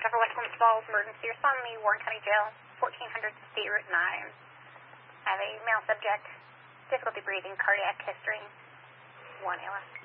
Trevor West Columbus Falls, emergency. You're on me, Warren County Jail, 1400 State Route 9. I have a male subject, difficulty breathing, cardiac history, 1 ALS.